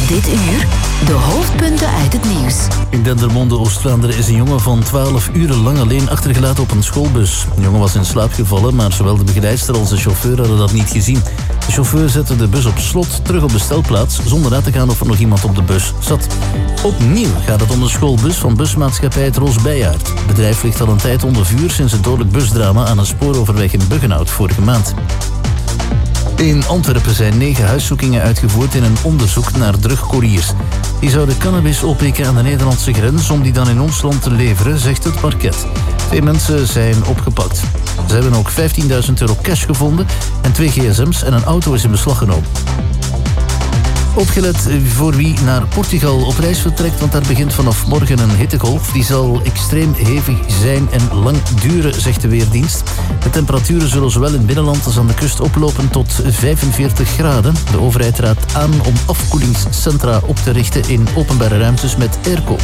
Dit uur de hoofdpunten uit het nieuws. In Dendermonde, Oost-Vlaanderen, is een jongen van 12 uren lang alleen achtergelaten op een schoolbus. De jongen was in slaap gevallen, maar zowel de begeleidster als de chauffeur hadden dat niet gezien. De chauffeur zette de bus op slot, terug op de stelplaats, zonder na te gaan of er nog iemand op de bus zat. Opnieuw gaat het om de schoolbus van busmaatschappij het Roos Bijaard. Het bedrijf ligt al een tijd onder vuur sinds het dodelijk busdrama aan een spooroverweg in Buggenhout vorige maand. In Antwerpen zijn 9 huiszoekingen uitgevoerd in een onderzoek naar drugcouriers. Die zouden cannabis oppikken aan de Nederlandse grens om die dan in ons land te leveren, zegt het parket. 2 mensen zijn opgepakt. Ze hebben ook €15.000 cash gevonden en 2 gsm's en een auto is in beslag genomen. Opgelet voor wie naar Portugal op reis vertrekt, want daar begint vanaf morgen een hittegolf. Die zal extreem hevig zijn en lang duren, zegt de Weerdienst. De temperaturen zullen zowel in het binnenland als aan de kust oplopen tot 45 graden. De overheid raadt aan om afkoelingscentra op te richten in openbare ruimtes met airco.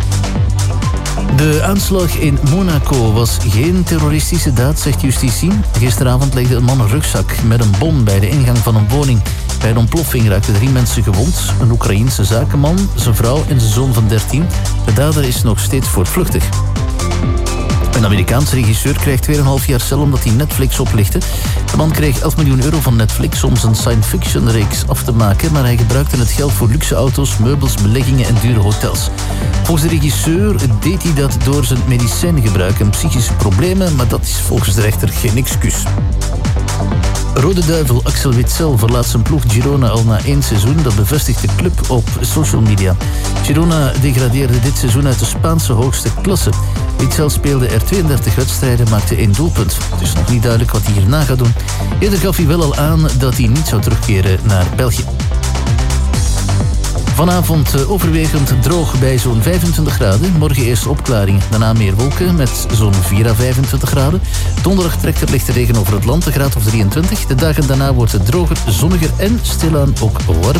De aanslag in Monaco was geen terroristische daad, zegt justitie. Gisteravond legde een man een rugzak met een bom bij de ingang van een woning. Bij een ontploffing raakten 3 mensen gewond. Een Oekraïense zakenman, zijn vrouw en zijn zoon van 13. De dader is nog steeds voortvluchtig. Een Amerikaanse regisseur krijgt 2,5 jaar cel omdat hij Netflix oplichtte. De man kreeg €11 miljoen van Netflix om zijn science-fiction-reeks af te maken, maar hij gebruikte het geld voor luxe auto's, meubels, beleggingen en dure hotels. Volgens de regisseur deed hij dat door zijn medicijngebruik en psychische problemen, maar dat is volgens de rechter geen excuus. Rode Duivel Axel Witsel verlaat zijn ploeg Girona al na 1 seizoen. Dat bevestigt de club op social media. Girona degradeerde dit seizoen uit de Spaanse hoogste klasse. Witsel speelde er 32 wedstrijden, maakte 1 doelpunt. Het is nog niet duidelijk wat hij hierna gaat doen. Eerder gaf hij wel al aan dat hij niet zou terugkeren naar België. Vanavond overwegend droog bij zo'n 25 graden. Morgen eerst opklaringen, daarna meer wolken met zo'n 4 à 25 graden. Donderdag trekt er lichte regen over het land, een graad of 23. De dagen daarna wordt het droger, zonniger en stilaan ook warm.